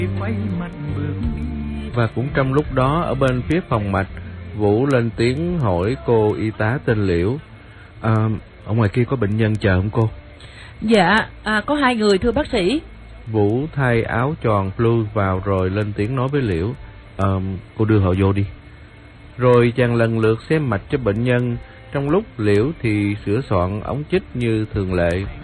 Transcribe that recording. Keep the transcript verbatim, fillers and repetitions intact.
Và cũng trong lúc đó, ở bên phía phòng mạch, Vũ lên tiếng hỏi cô y tá tên Liễu: à, ở ngoài kia có bệnh nhân chờ không cô? Dạ, à, có hai người thưa bác sĩ. Vũ thay áo tròn blue vào rồi lên tiếng nói với Liễu: à, cô đưa họ vô đi. Rồi chàng lần lượt xem mạch cho bệnh nhân, trong lúc Liễu thì sửa soạn ống chích như thường lệ.